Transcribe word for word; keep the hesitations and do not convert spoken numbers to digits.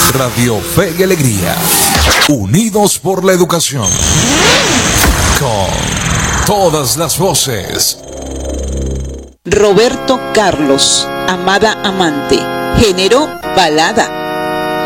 Radio Fe y Alegría, unidos por la educación, con todas las voces. Roberto Carlos, Amada Amante, género balada.